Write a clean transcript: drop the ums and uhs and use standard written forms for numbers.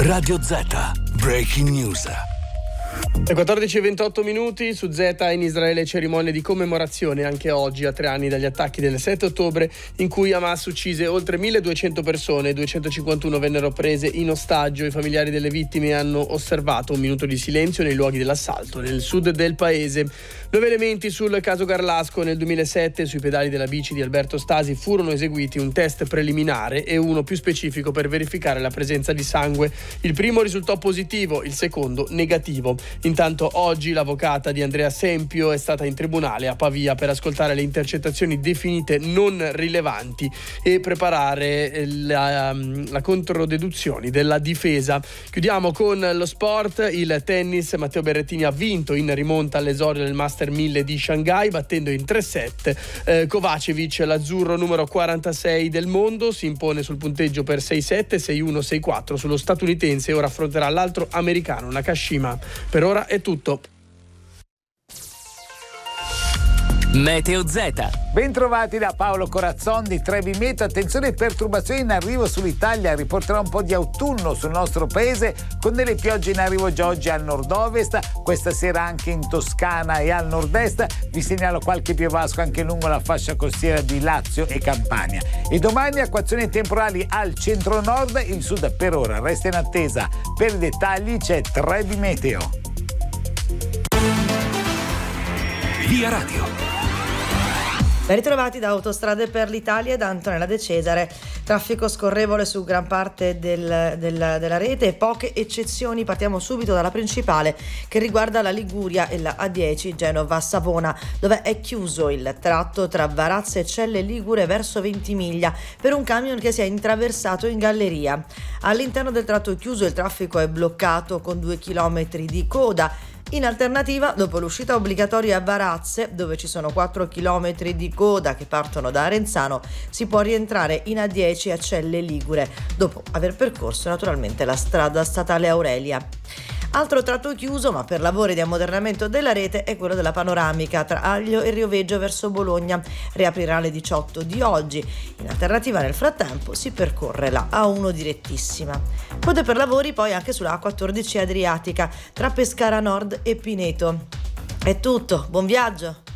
Radio Z, Breaking News. Le 14:28 su Z. In Israele cerimonia di commemorazione anche oggi, a 3 anni dagli attacchi del 7 ottobre, in cui Hamas uccise oltre 1200 persone, 251 vennero prese in ostaggio. I familiari delle vittime hanno osservato un minuto di silenzio nei luoghi dell'assalto nel sud del paese. 9 elementi sul caso Garlasco. Nel 2007 sui pedali della bici di Alberto Stasi furono eseguiti un test preliminare e uno più specifico per verificare la presenza di sangue. Il primo risultò positivo, il secondo negativo. Intanto oggi l'avvocata di Andrea Sempio è stata in tribunale a Pavia per ascoltare le intercettazioni definite non rilevanti e preparare la controdeduzioni della difesa. Chiudiamo con lo sport, il tennis. Matteo Berrettini ha vinto in rimonta all'esordio del Master 1000 di Shanghai, battendo in 3 set Kovacevic, l'azzurro numero 46 del mondo. Si impone sul punteggio per 6-7, 6-1, 6-4 sullo statunitense e ora affronterà l'altro americano, Nakashima. Per ora è tutto. Meteo Z. Bentrovati da Paolo Corazzon di Trebi Meteo. Attenzione, perturbazioni in arrivo sull'Italia, riporterà un po' di autunno sul nostro paese con delle piogge in arrivo già oggi al nord-ovest, questa sera anche in Toscana e al nord-est. Vi segnalo qualche piovasco anche lungo la fascia costiera di Lazio e Campania. E domani acquazioni temporali al centro-nord, il sud per ora resta in attesa. Per i dettagli c'è Trebi Meteo. Via Radio. Ben ritrovati da Autostrade per l'Italia e da Antonella De Cesare. Traffico scorrevole su gran parte della rete e poche eccezioni. Partiamo subito dalla principale, che riguarda la Liguria e la A10 Genova-Savona, dove è chiuso il tratto tra Varazze e Celle Ligure verso Ventimiglia per un camion che si è intraversato in galleria. All'interno del tratto chiuso il traffico è bloccato con 2 chilometri di coda. In alternativa, dopo l'uscita obbligatoria a Varazze, dove ci sono 4 chilometri di coda che partono da Arenzano, si può rientrare in A10 a Celle Ligure, dopo aver percorso naturalmente la strada statale Aurelia. Altro tratto chiuso, ma per lavori di ammodernamento della rete, è quello della panoramica tra Aglio e Rioveggio verso Bologna. Riaprirà alle 18 di oggi. In alternativa, nel frattempo, si percorre la A1 direttissima. Code per lavori poi anche sulla A14 Adriatica tra Pescara Nord e Pineto. È tutto, buon viaggio!